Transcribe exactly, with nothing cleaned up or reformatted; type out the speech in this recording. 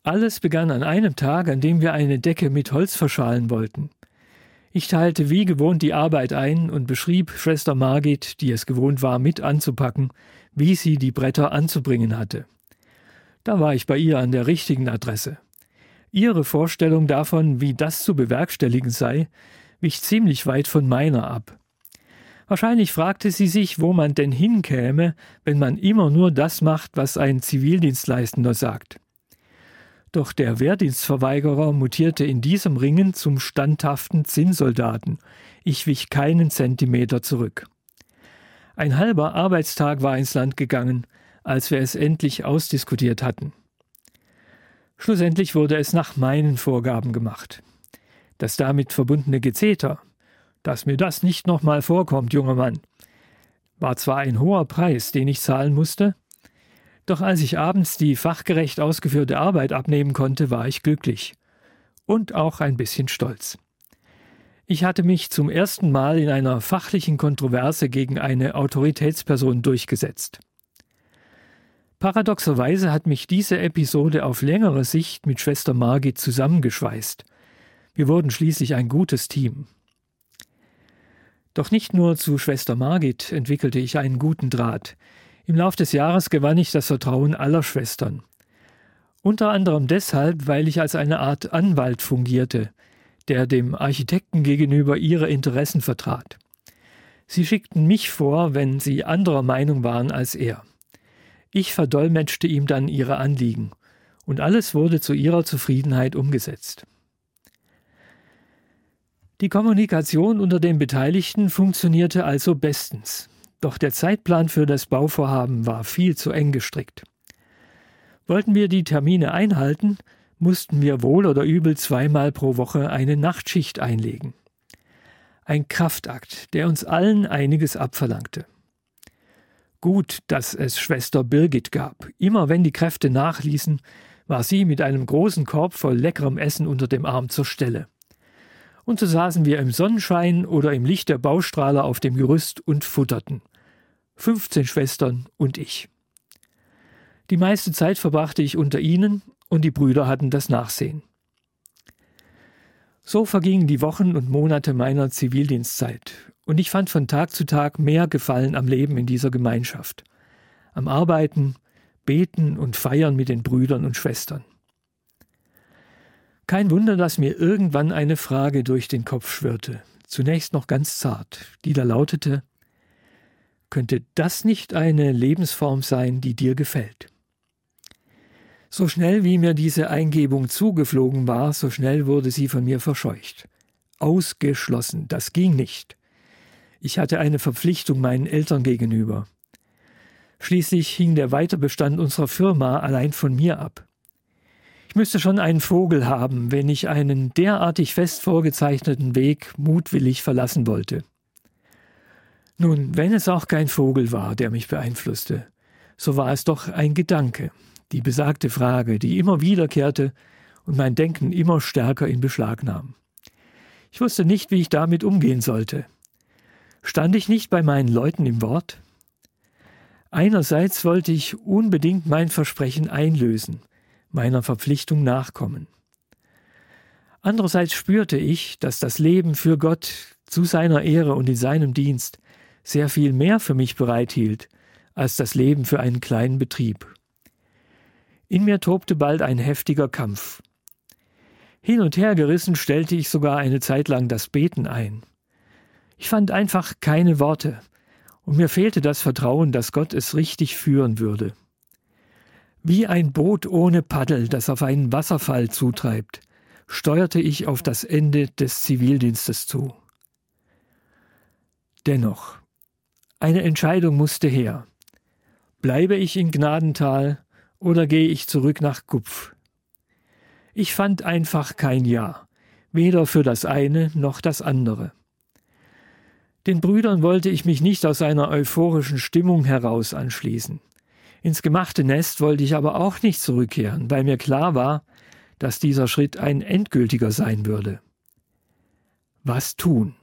Alles begann an einem Tag, an dem wir eine Decke mit Holz verschalen wollten. Ich teilte wie gewohnt die Arbeit ein und beschrieb Schwester Margit, die es gewohnt war, mit anzupacken, wie sie die Bretter anzubringen hatte. Da war ich bei ihr an der richtigen Adresse. Ihre Vorstellung davon, wie das zu bewerkstelligen sei, wich ziemlich weit von meiner ab. Wahrscheinlich fragte sie sich, wo man denn hinkäme, wenn man immer nur das macht, was ein Zivildienstleistender sagt. Doch der Wehrdienstverweigerer mutierte in diesem Ringen zum standhaften Zinnsoldaten. Ich wich keinen Zentimeter zurück. Ein halber Arbeitstag war ins Land gegangen, als wir es endlich ausdiskutiert hatten. Schlussendlich wurde es nach meinen Vorgaben gemacht. Das damit verbundene Gezeter, dass mir das nicht nochmal vorkommt, junger Mann, war zwar ein hoher Preis, den ich zahlen musste, doch als ich abends die fachgerecht ausgeführte Arbeit abnehmen konnte, war ich glücklich und auch ein bisschen stolz. Ich hatte mich zum ersten Mal in einer fachlichen Kontroverse gegen eine Autoritätsperson durchgesetzt. Paradoxerweise hat mich diese Episode auf längere Sicht mit Schwester Margit zusammengeschweißt. Wir wurden schließlich ein gutes Team. Doch nicht nur zu Schwester Margit entwickelte ich einen guten Draht. Im Lauf des Jahres gewann ich das Vertrauen aller Schwestern. Unter anderem deshalb, weil ich als eine Art Anwalt fungierte, der dem Architekten gegenüber ihre Interessen vertrat. Sie schickten mich vor, wenn sie anderer Meinung waren als er. Ich verdolmetschte ihm dann ihre Anliegen, und alles wurde zu ihrer Zufriedenheit umgesetzt. Die Kommunikation unter den Beteiligten funktionierte also bestens. Doch der Zeitplan für das Bauvorhaben war viel zu eng gestrickt. Wollten wir die Termine einhalten, mussten wir wohl oder übel zweimal pro Woche eine Nachtschicht einlegen. Ein Kraftakt, der uns allen einiges abverlangte. Gut, dass es Schwester Birgit gab. Immer wenn die Kräfte nachließen, war sie mit einem großen Korb voll leckerem Essen unter dem Arm zur Stelle. Und so saßen wir im Sonnenschein oder im Licht der Baustrahler auf dem Gerüst und futterten. Fünfzehn Schwestern und ich. Die meiste Zeit verbrachte ich unter ihnen und die Brüder hatten das Nachsehen. So vergingen die Wochen und Monate meiner Zivildienstzeit und ich fand von Tag zu Tag mehr Gefallen am Leben in dieser Gemeinschaft. Am Arbeiten, Beten und Feiern mit den Brüdern und Schwestern. Kein Wunder, dass mir irgendwann eine Frage durch den Kopf schwirrte, zunächst noch ganz zart, die da lautete: Könnte das nicht eine Lebensform sein, die dir gefällt? So schnell wie mir diese Eingebung zugeflogen war, so schnell wurde sie von mir verscheucht. Ausgeschlossen, das ging nicht. Ich hatte eine Verpflichtung meinen Eltern gegenüber. Schließlich hing der Weiterbestand unserer Firma allein von mir ab. Ich müsste schon einen Vogel haben, wenn ich einen derartig fest vorgezeichneten Weg mutwillig verlassen wollte. Nun, wenn es auch kein Vogel war, der mich beeinflusste, so war es doch ein Gedanke, die besagte Frage, die immer wiederkehrte und mein Denken immer stärker in Beschlag nahm. Ich wusste nicht, wie ich damit umgehen sollte. Stand ich nicht bei meinen Leuten im Wort? Einerseits wollte ich unbedingt mein Versprechen einlösen, meiner Verpflichtung nachkommen. Andererseits spürte ich, dass das Leben für Gott zu seiner Ehre und in seinem Dienst sehr viel mehr für mich bereithielt, als das Leben für einen kleinen Betrieb. In mir tobte bald ein heftiger Kampf. Hin und her gerissen stellte ich sogar eine Zeit lang das Beten ein. Ich fand einfach keine Worte und mir fehlte das Vertrauen, dass Gott es richtig führen würde. Wie ein Boot ohne Paddel, das auf einen Wasserfall zutreibt, steuerte ich auf das Ende des Zivildienstes zu. Dennoch, eine Entscheidung musste her. Bleibe ich in Gnadental oder gehe ich zurück nach Gupf? Ich fand einfach kein Ja, weder für das eine noch das andere. Den Brüdern wollte ich mich nicht aus einer euphorischen Stimmung heraus anschließen. Ins gemachte Nest wollte ich aber auch nicht zurückkehren, weil mir klar war, dass dieser Schritt ein endgültiger sein würde. Was tun?